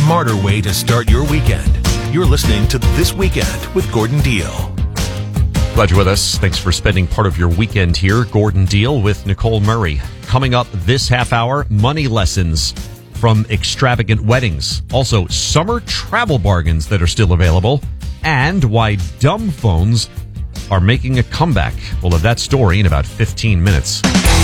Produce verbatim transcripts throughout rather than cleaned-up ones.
smarter way to start your weekend. You're listening to This Weekend with Gordon Deal. Glad you're with us. Thanks for spending part of your weekend here. Gordon Deal with Nicole Murray. Coming up this half hour, money lessons from extravagant weddings. Also, summer travel bargains that are still available. And why dumb phones are making a comeback. We'll have that story in about fifteen minutes.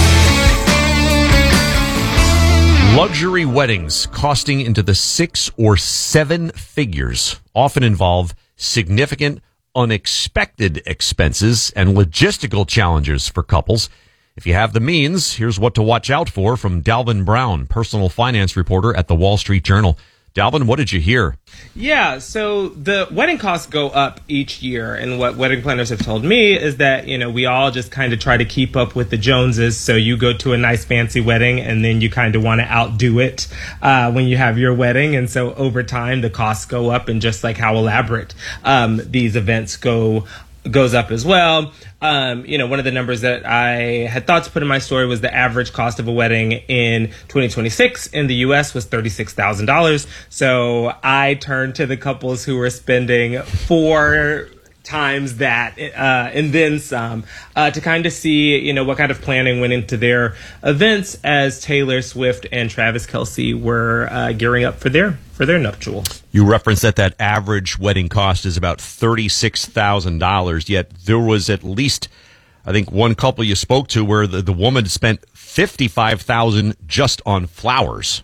Luxury weddings costing into the six or seven figures often involve significant, unexpected expenses and logistical challenges for couples. If you have the means, here's what to watch out for from Dalvin Brown, personal finance reporter at the Wall Street Journal. Dalvin, what did you hear? Yeah, so the wedding costs go up each year, and what wedding planners have told me is that, you know, we all just kind of try to keep up with the Joneses. So you go to a nice fancy wedding, and then you kind of want to outdo it uh, when you have your wedding. And so over time, the costs go up, and just like how elaborate um, these events go goes up as well. Um, you know, one of the numbers that I had thought to put in my story was the average cost of a wedding in twenty twenty-six in the U S was thirty-six thousand dollars. So I turned to the couples who were spending four times that uh, and then some uh, to kind of see, you know, what kind of planning went into their events as Taylor Swift and Travis Kelce were uh, gearing up for their for their nuptials. You referenced that that average wedding cost is about thirty-six thousand dollars, yet there was at least, I think, one couple you spoke to where the, the woman spent fifty-five thousand dollars just on flowers.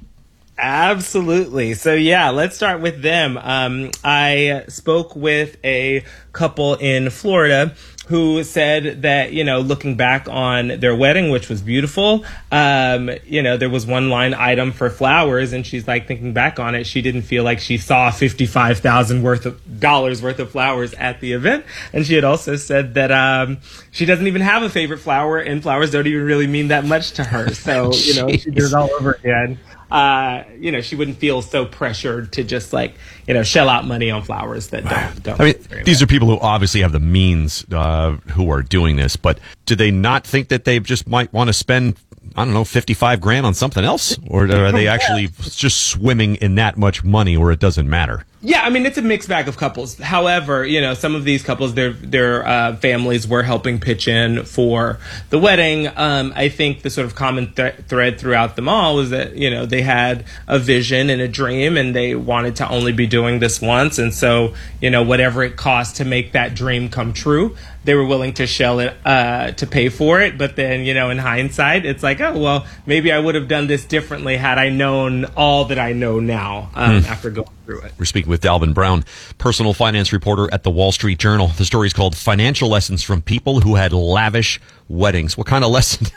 Absolutely. So, yeah, let's start with them. Um, I spoke with a couple in Florida who said that, you know, looking back on their wedding, which was beautiful, um, you know, there was one line item for flowers, and she's like, thinking back on it, she didn't feel like she saw fifty-five thousand worth of dollars worth of flowers at the event. And she had also said that um, she doesn't even have a favorite flower, and flowers don't even really mean that much to her. So, you know, she did it all over again. Uh, you know, she wouldn't feel so pressured to just like, you know, shell out money on flowers that don't. don't I mean, these much. are people who obviously have the means uh, who are doing this, but do they not think that they just might want to spend, I don't know, fifty-five grand on something else? Or are they actually just swimming in that much money where it doesn't matter? Yeah, I mean, it's a mixed bag of couples. However, you know, some of these couples, their their uh, families were helping pitch in for the wedding. Um, I think the sort of common th- thread throughout them all was that, you know, they had a vision and a dream, and they wanted to only be doing this once. And so, you know, whatever it cost to make that dream come true, they were willing to shell it, uh, to pay for it. But then, you know, in hindsight, it's like, oh, well, maybe I would have done this differently had I known all that I know now um, hmm. after going through it. We're speaking with Dalvin Brown, personal finance reporter at the Wall Street Journal. The story is called Financial Lessons from People Who Had Lavish Weddings. What kind of lesson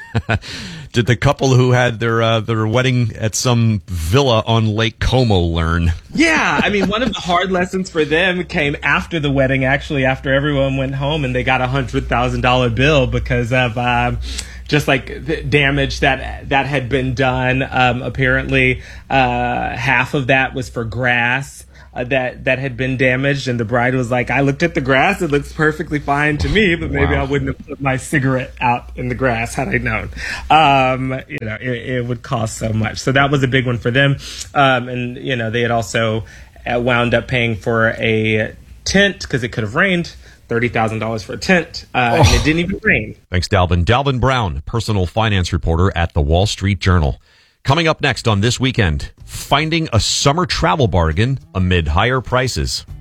did the couple who had their uh, their wedding at some villa on Lake Como learn? Yeah, I mean, one of the hard lessons for them came after the wedding, actually, after everyone went home and they got a one hundred thousand dollars bill because of um, just like the damage that that had been done. Um, apparently, uh, half of that was for grass uh, that that had been damaged, and the bride was like, "I looked at the grass; it looks perfectly fine to me, but maybe wow. I wouldn't have put my cigarette out in the grass had I known. Um, you know, it, it would cost so much." So that was a big one for them, um, and you know, they had also wound up paying for a tent because it could have rained. thirty thousand dollars for a tent, uh, oh. and it didn't even rain. Thanks, Dalvin. Dalvin Brown, personal finance reporter at the Wall Street Journal. Coming up next on This Weekend, finding a summer travel bargain amid higher prices.